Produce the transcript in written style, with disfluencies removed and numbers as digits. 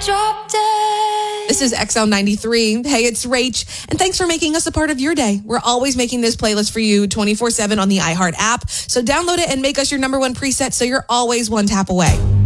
Drop dead. This is XL93. Hey, it's Rach, and thanks for making us a part of your day. We're always making this playlist for you 24/7 on the iHeart app, so download it and make us your number one preset so you're always one tap away.